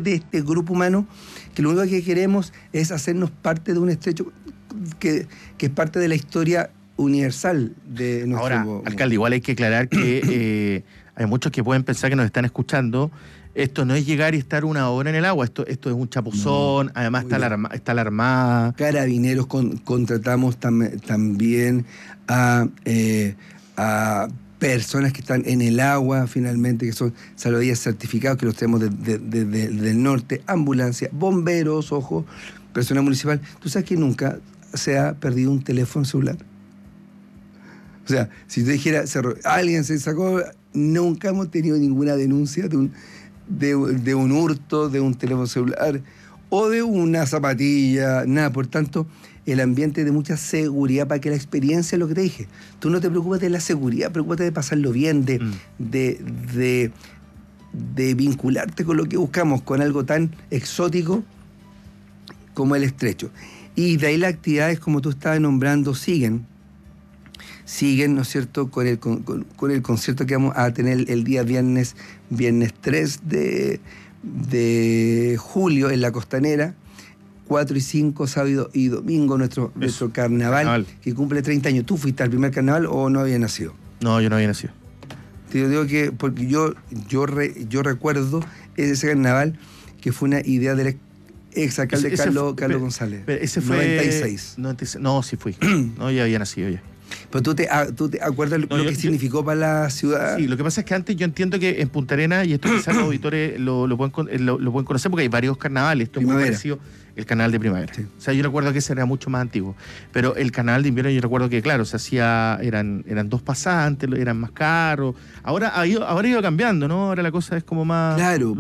de este grupo humano que lo único que queremos es hacernos parte de un estrecho que es parte de la historia universal de nuestro... Ahora, alcalde, igual hay que aclarar que hay muchos que pueden pensar que nos están escuchando. Esto no es llegar y estar una hora en el agua, esto es un chapuzón, además está la Armada. Carabineros contratamos también a personas que están en el agua, finalmente, que son salvavidas certificados, que los tenemos del norte, ambulancia, bomberos, ojo, personal municipal. ¿Tú sabes que nunca se ha perdido un teléfono celular? O sea, si te dijera, alguien se sacó, nunca hemos tenido ninguna denuncia de un hurto, de un teléfono celular o de una zapatilla, nada. Por tanto, el ambiente de mucha seguridad para que la experiencia es lo que te dije. Tú no te preocupes de la seguridad, preocúpate de pasarlo bien, de vincularte con lo que buscamos, con algo tan exótico como el estrecho. Y de ahí las actividades, como tú estabas nombrando, siguen, ¿no es cierto?, con el concierto que vamos a tener el día viernes 3 de julio en la Costanera, 4 y 5, sábado y domingo, nuestro carnaval, que cumple 30 años. ¿Tú fuiste al primer carnaval o no habías nacido? No, yo no había nacido. Te digo que, porque yo recuerdo ese carnaval que fue una idea del exalcalde Carlos González. Ese fue 96. No, sí fui. No, ya había nacido ya. Pero tú te acuerdas lo que significó para la ciudad. Sí, lo que pasa es que antes yo entiendo que en Punta Arenas, y esto quizás los auditores lo pueden conocer porque hay varios carnavales, esto es muy parecido, el carnaval de primavera. Sí. O sea, yo recuerdo que ese era mucho más antiguo. Pero el carnaval de invierno yo recuerdo que, claro, se hacía, eran 2 pasantes, eran más caros. Ahora ha ido cambiando, ¿no? Ahora la cosa es como más... Claro,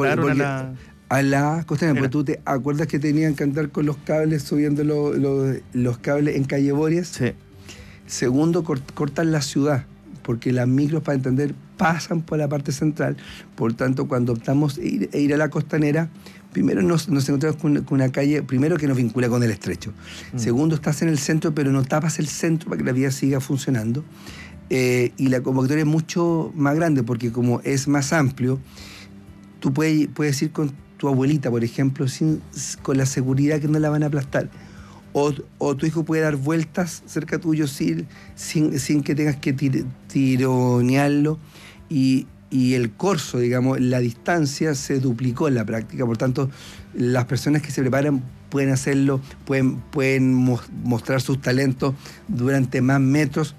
a la costanera, porque tú te acuerdas que tenían que andar con los cables, subiendo los cables en calle Borias. Sí. Segundo, cortan la ciudad, porque las micros, para entender, pasan por la parte central. Por tanto, cuando optamos ir a la costanera, primero nos encontramos con una calle, primero que nos vincula con el estrecho. Segundo, estás en el centro, pero no tapas el centro para que la vía siga funcionando. Y la convocatoria es mucho más grande, porque como es más amplio, tú puedes ir con tu abuelita, por ejemplo, con la seguridad que no la van a aplastar. O tu hijo puede dar vueltas cerca tuyo sin que tengas que tironearlo. Y el corso, digamos, la distancia se duplicó en la práctica. Por tanto, las personas que se preparan pueden hacerlo, pueden mostrar sus talentos durante más metros.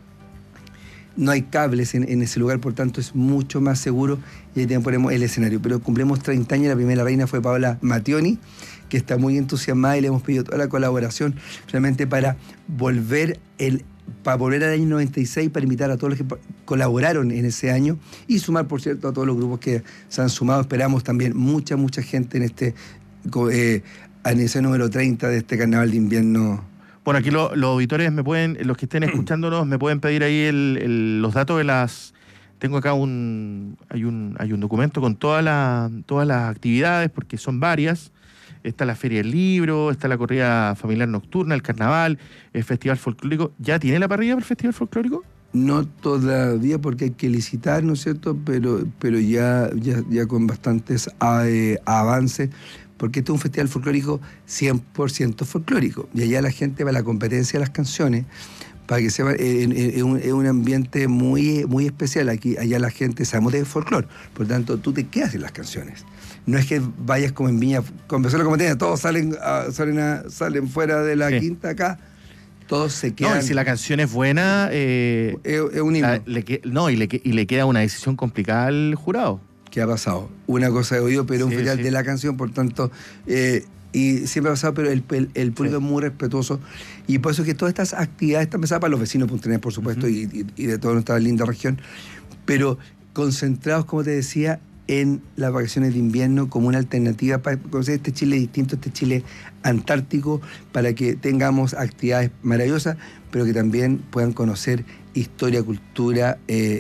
No hay cables en ese lugar, por tanto es mucho más seguro, y ahí también ponemos el escenario. Pero cumplimos 30 años, la primera reina fue Paola Mattioni, que está muy entusiasmada, y le hemos pedido toda la colaboración realmente para volver al año 96, para invitar a todos los que colaboraron en ese año y sumar, por cierto, a todos los grupos que se han sumado. Esperamos también mucha gente en este aniversario número 30 de este carnaval de invierno. Bueno, aquí los auditores los que estén escuchándonos, me pueden pedir ahí los datos de las... Tengo acá hay un documento con todas las actividades, porque son varias. Está la Feria del Libro, está la corrida familiar nocturna, el carnaval, el Festival Folclórico. ¿Ya tiene la parrilla para el Festival Folclórico? No todavía, porque hay que licitar, ¿no es cierto? Pero ya con bastantes avances, porque este es un festival folclórico 100% folclórico. Y allá la gente va a la competencia de las canciones, para que sepa, es un ambiente muy, muy especial. Allá la gente sabemos de folclore, por tanto tú te quedas en las canciones. No es que vayas como en Viña, con personas como tienen, todos salen fuera de la quinta acá, todos se quedan. No, y si la canción es buena, es un himno. Y le queda una decisión complicada al jurado. ¿Qué ha pasado? Una cosa he oído, pero un festival de la canción, por tanto, y siempre ha pasado, pero el público es muy respetuoso, y por eso es que todas estas actividades están pensadas para los vecinos de Punta Arenas, por supuesto, y de toda nuestra linda región, pero concentrados, como te decía, en las vacaciones de invierno como una alternativa para conocer este Chile distinto, este Chile antártico, para que tengamos actividades maravillosas, pero que también puedan conocer historia, cultura,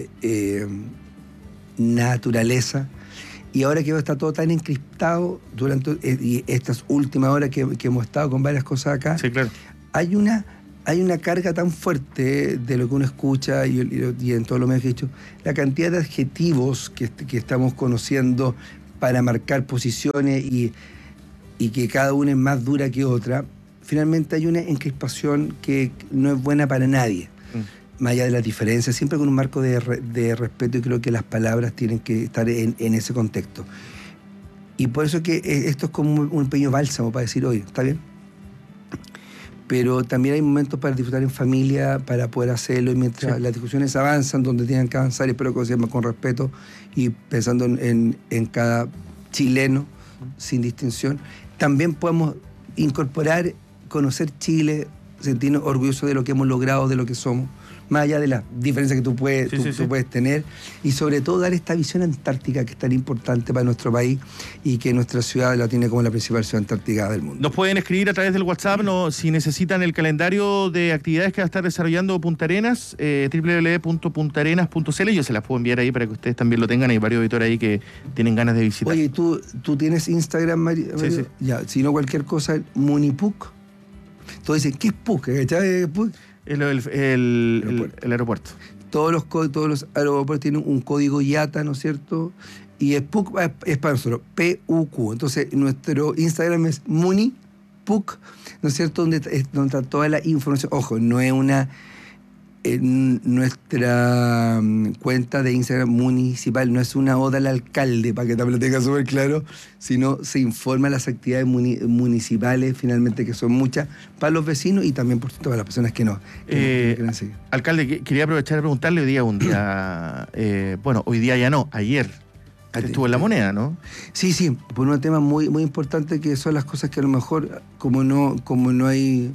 naturaleza. Y ahora que está todo tan encriptado durante estas últimas horas que hemos estado con varias cosas acá, sí, claro, hay una carga tan fuerte de lo que uno escucha y en todo lo que he dicho, la cantidad de adjetivos que estamos conociendo para marcar posiciones y que cada una es más dura que otra, finalmente hay una encrespación que no es buena para nadie. Más allá de las diferencias, siempre con un marco de respeto, y creo que las palabras tienen que estar en ese contexto. Y por eso que esto es como un pequeño bálsamo para decir, oye, ¿está bien? Pero también hay momentos para disfrutar en familia, para poder hacerlo, y mientras las discusiones avanzan, donde tienen que avanzar, espero que se llama con respeto y pensando en cada chileno, sin distinción, también podemos incorporar, conocer Chile, sentirnos orgullosos de lo que hemos logrado, de lo que somos, más allá de las diferencias que tú puedes tener, y sobre todo dar esta visión antártica que es tan importante para nuestro país y que nuestra ciudad la tiene como la principal ciudad antártica del mundo. Nos pueden escribir a través del WhatsApp si necesitan el calendario de actividades que va a estar desarrollando Punta Arenas, www.puntaarenas.cl. Yo se las puedo enviar ahí para que ustedes también lo tengan. Hay varios auditores ahí que tienen ganas de visitar. Oye, ¿tú tienes Instagram, Mario? Sí. Ya, si no cualquier cosa, Munipuc. Todos dicen, ¿qué es PUC? ¿Cachai? El aeropuerto. Todos los aeropuertos tienen un código IATA, ¿no es cierto? Y es PUC es para nosotros, PUQ. Entonces, nuestro Instagram es MuniPUC, ¿no es cierto? Donde está toda la información. Ojo, no es nuestra cuenta de Instagram municipal, no es una oda al alcalde, para que también lo tenga súper claro, sino se informa las actividades municipales, finalmente, que son muchas, para los vecinos y también, por cierto, para las personas que no quieren seguir. Alcalde, quería aprovechar de preguntarle hoy día, bueno, hoy día ya no, ayer estuvo en La Moneda, ¿no? Sí, por un tema muy, muy importante, que son las cosas que a lo mejor, como no hay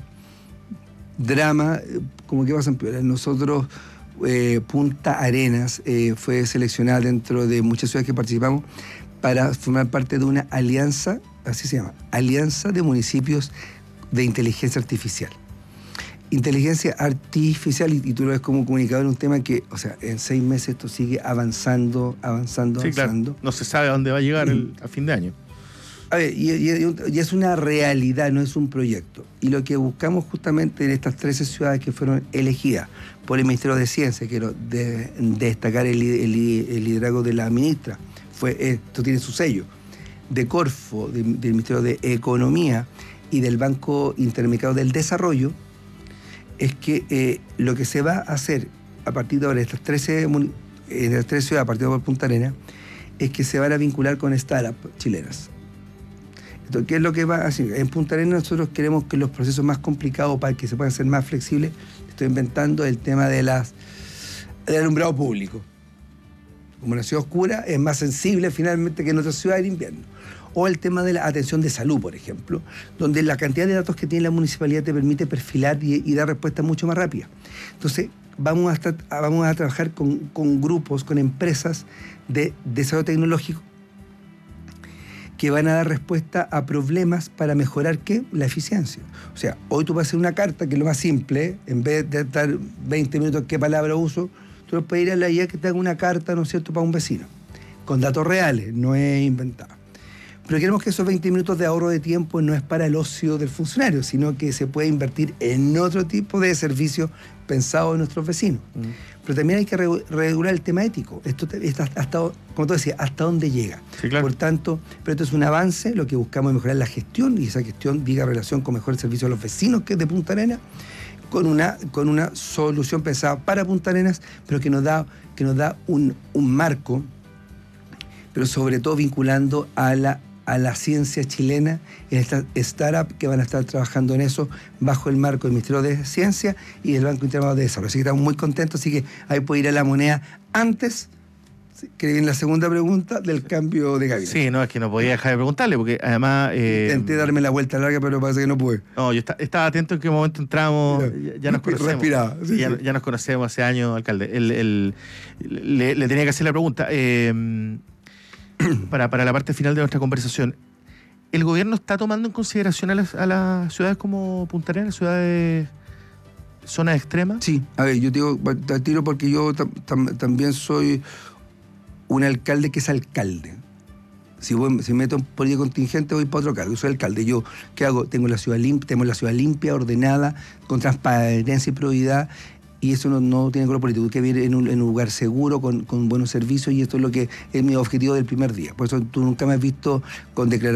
drama, como que pasan peor. Nosotros, Punta Arenas, fue seleccionada dentro de muchas ciudades que participamos para formar parte de una alianza, así se llama, Alianza de Municipios de Inteligencia Artificial. Inteligencia artificial, y tú lo ves como comunicador, un tema que, o sea, en 6 meses esto sigue avanzando. Claro. No se sabe a dónde va a llegar a fin de año. A ver, y es una realidad, no es un proyecto. Y lo que buscamos justamente en estas 13 ciudades que fueron elegidas por el Ministerio de Ciencia, quiero destacar el liderazgo de la ministra, esto tiene su sello, de Corfo, del Ministerio de Economía y del Banco Interamericano del Desarrollo, es que lo que se va a hacer a partir de ahora en estas 13 ciudades, a partir de Punta Arenas, es que se van a vincular con startups chilenas. Entonces, ¿qué es lo que va a hacer? En Punta Arenas nosotros queremos que los procesos más complicados, para que se puedan hacer más flexibles, estoy inventando el tema del alumbrado público. Como la ciudad oscura es más sensible finalmente que en otras ciudades en invierno. O el tema de la atención de salud, por ejemplo, donde la cantidad de datos que tiene la municipalidad te permite perfilar y dar respuestas mucho más rápidas. Entonces, vamos a trabajar con grupos, con empresas de desarrollo tecnológico, que van a dar respuesta a problemas para mejorar, ¿qué? La eficiencia. O sea, hoy tú vas a hacer una carta, que es lo más simple, en vez de estar 20 minutos qué palabra uso, tú puedes ir a la IA que te haga una carta, ¿no es cierto?, para un vecino, con datos reales, no es inventado. Pero queremos que esos 20 minutos de ahorro de tiempo no es para el ocio del funcionario, sino que se puede invertir en otro tipo de servicios pensados en nuestros vecinos. Pero también hay que regular el tema ético. Esto hasta, como tú decías, hasta dónde llega. Sí, claro. Por tanto, pero esto es un avance, lo que buscamos es mejorar la gestión, y esa gestión diga relación con mejor servicio a los vecinos, que es de Punta Arenas, con una solución pensada para Punta Arenas, pero que nos da un marco, pero sobre todo vinculando a la ciencia chilena, en esta startup que van a estar trabajando en eso bajo el marco del Ministerio de Ciencia y del Banco Interamericano de Desarrollo. Así que estamos muy contentos, así que ahí puede ir a La Moneda antes, que viene la segunda pregunta, del cambio de gabinete. Sí, no, es que no podía dejar de preguntarle, porque además... Intenté darme la vuelta larga, pero parece que no pude. No, yo estaba atento en qué momento entramos, ya nos conocemos. Respiraba. Sí, ya nos conocemos hace años, alcalde. Le tenía que hacer la pregunta. Para la parte final de nuestra conversación, ¿el gobierno está tomando en consideración a las ciudades como Punta Arenas, ciudades, zonas extremas? Sí, a ver, yo te digo, te tiro porque yo también soy un alcalde que es alcalde. Si me meto en política contingente, voy para otro cargo. Yo soy alcalde. Yo, ¿qué hago? Tenemos la ciudad limpia, ordenada, con transparencia y probidad. y eso no tiene color político, hay que vivir en un lugar seguro, con buenos servicios, y esto es lo que es mi objetivo del primer día. Por eso tú nunca me has visto con declaraciones